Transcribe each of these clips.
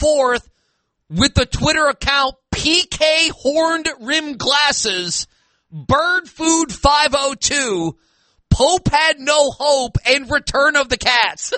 forth with the Twitter account PK Horned Rim Glasses, Bird Food 502, Pope had no hope, and Return of the Cats.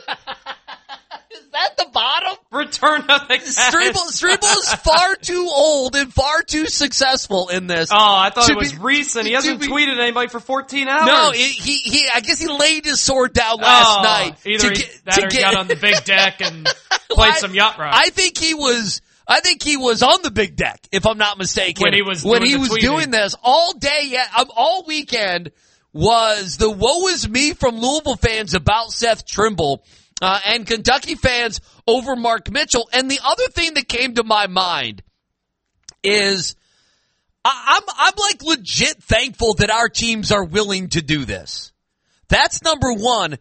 Is that the bottom? Return of the Cats. Strebel is far too old and far too successful in this. Oh, I thought it was recent. He hasn't tweeted anybody for 14 hours. No, I guess he laid his sword down last night. Either he got on the big deck and played some yacht rock. I think he was on the big deck, if I'm not mistaken. When he was doing this all day, all weekend was the woe is me from Louisville fans about Seth Trimble. And Kentucky fans over Mark Mitchell. And the other thing that came to my mind is I'm like legit thankful that our teams are willing to do this. That's number one.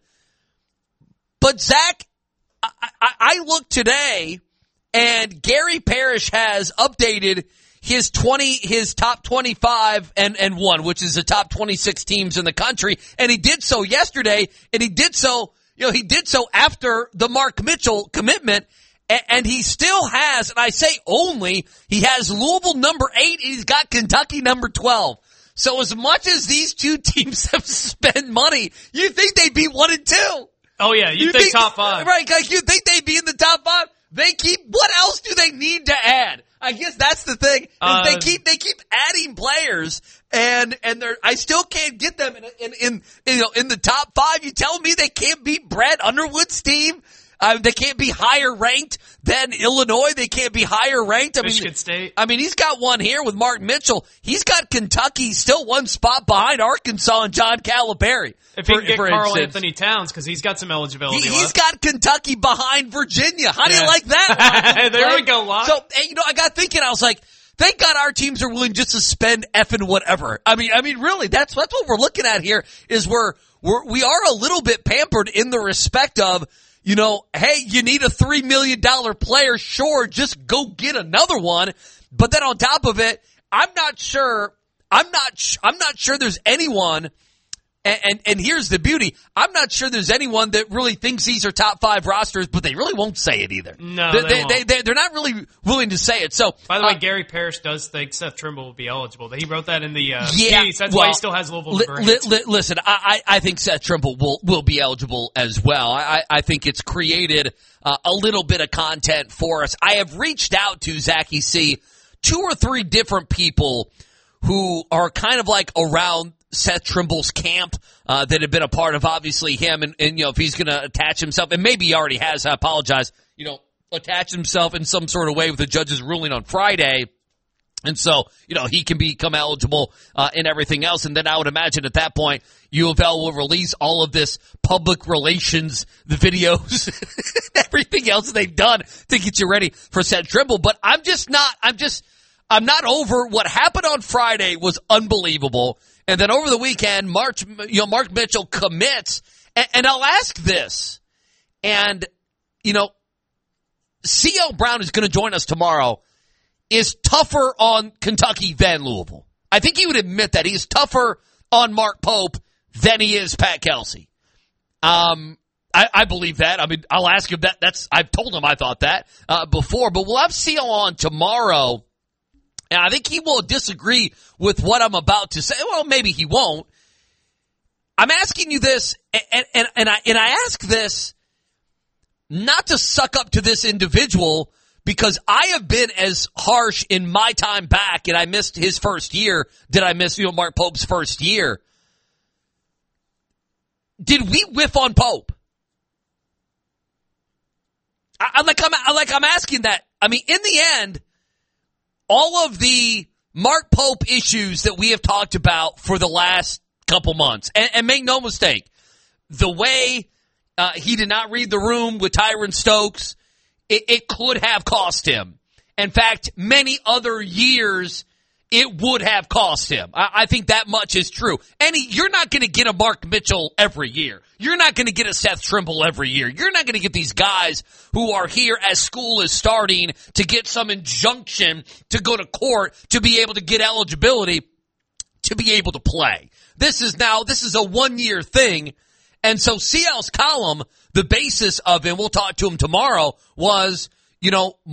But Zach, I look today and Gary Parrish has updated his top 25 and one, which is the top 26 teams in the country. And he did so yesterday, and he did so after the Mark Mitchell commitment, and he still has, and I say only, he has Louisville number 8, and he's got Kentucky number 12. So as much as these two teams have spent money, you think they'd be 1 and 2. Oh yeah, you think top 5. Right, like you think they'd be in the top 5. What else do they need to add? I guess that's the thing. Is they keep adding players, and I still can't get them in the top 5. You tell me they can't beat Brad Underwood's team? They can't be higher ranked than Illinois. They can't be higher ranked. Michigan State. I mean, he's got one here with Mark Mitchell. He's got Kentucky still one spot behind Arkansas and John Calipari. If he can get Karl Anthony Towns, because he's got some eligibility left. He's got Kentucky behind Virginia. How do you like that? There we go, Locke. So, I got thinking, I was like, thank God our teams are willing just to spend effing whatever. I mean, really, that's what we're looking at here is we are a little bit pampered in the respect of, hey, you need a $3 million player. Sure, just go get another one. But then on top of it, I'm not sure there's anyone. And here's the beauty. I'm not sure there's anyone that really thinks these are top 5 rosters, but they really won't say it either. No, they won't. They're not really willing to say it. So, by the way, Gary Parrish does think Seth Trimble will be eligible. He wrote that in the piece. That's why he still has Louisville number 8. Listen, I think Seth Trimble will be eligible as well. I think it's created a little bit of content for us. I have reached out to Zachy C, 2 or 3 different people who are kind of like around Seth Trimble's camp that have been a part of obviously him and if he's going to attach himself, and maybe he already has, I apologize, attach himself in some sort of way with the judge's ruling on Friday. And so, he can become eligible and everything else. And then I would imagine at that point, U of L will release all of this public relations, the videos, everything else they've done to get you ready for Seth Trimble. But I'm not over what happened on Friday was unbelievable. And then over the weekend, Mark Mitchell commits. And I'll ask this. And, C.L. Brown is going to join us tomorrow. Is tougher on Kentucky than Louisville. I think he would admit that. He's tougher on Mark Pope than he is Pat Kelsey. I believe that. I mean, I'll ask him that. I've told him I thought that before. But we'll have C.L. on tomorrow. And I think he will disagree with what I'm about to say. Well, maybe he won't. I'm asking you this, and I ask this not to suck up to this individual because I have been as harsh in my time back, and I missed his first year. Did I miss Mark Pope's first year? Did we whiff on Pope? I'm asking that. I mean, in the end, all of the Mark Pope issues that we have talked about for the last couple months, and make no mistake, the way he did not read the room with Tyron Stokes, it could have cost him. In fact, many other years, it would have cost him. I think that much is true. And you're not going to get a Mark Mitchell every year. You're not going to get a Seth Trimble every year. You're not going to get these guys who are here as school is starting to get some injunction to go to court to be able to get eligibility to be able to play. This is a 1-year thing. And so CL's column, the basis of it, we'll talk to him tomorrow, was,